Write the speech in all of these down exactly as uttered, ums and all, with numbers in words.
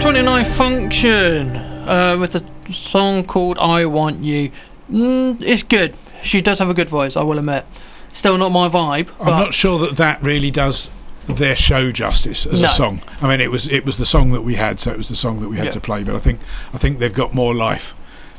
twenty-nine Function uh, with a song called I Want You. Mm, it's good. She does have a good voice, I will admit. Still not my vibe. I'm not sure that that really does their show justice as No. a song. I mean, it was it was the song that we had, so it was the song that we had Yeah. to play. But I think I think they've got more life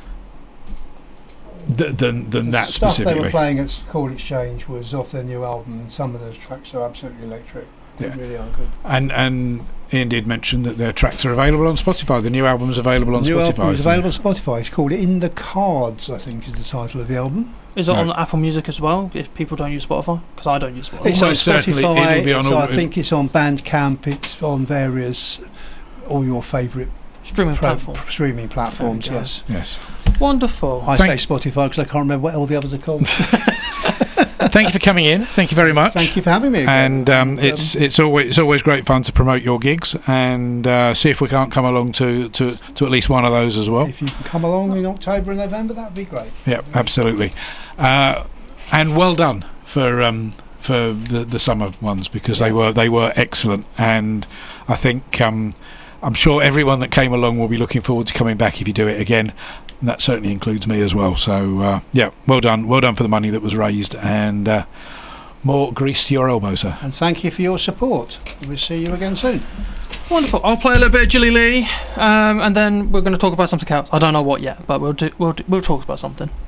th- than than that The stuff specifically. they were playing at Chord Exchange was off their new album, and some of those tracks are absolutely electric. They Yeah. really are good. And and Ian did mention that their tracks are available on Spotify. The new album's available on The new Spotify. album is so- available on Spotify. It's called In the Cards, I think, is the title of the album. Is it No. on Apple Music as well, if people don't use Spotify? Because I don't use Spotify. It's Almost on certainly Spotify. it'll be on it's- all- I think it's on Bandcamp. It's on various, all your favourite Streaming pro- platform. p- streaming platforms. There we go. Yes, Yes. Wonderful. I Thank- say Spotify because I can't remember what all the others are called. Thank you for coming in. Thank you very much. Thank you for having me again. And um, it's it's always it's always great fun to promote your gigs and uh, see if we can't come along to, to, to at least one of those as well. If you can come along in October and November, that would be great. Yeah, absolutely. Uh, and well done for um, for the, the summer ones, because they were they were excellent, and I think um, I'm sure everyone that came along will be looking forward to coming back if you do it again. And that certainly includes me as well. So uh, yeah, well done, well done for the money that was raised, and uh, more grease to your elbow, sir. And thank you for your support. We'll see you again soon. Wonderful. I'll play a little bit of Jilly Lee, um, and then we're going to talk about something else. I don't know what yet, but we'll do, we'll do, we'll talk about something.